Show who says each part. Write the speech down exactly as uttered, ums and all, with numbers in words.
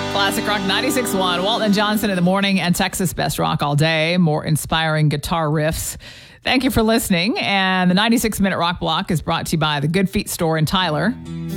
Speaker 1: Classic Rock ninety-six point one. Walton and Johnson in the morning and Texas Best Rock all day. More inspiring guitar riffs. Thank you for listening. And the ninety-six minute Rock Block is brought to you by the Good Feet store in Tyler.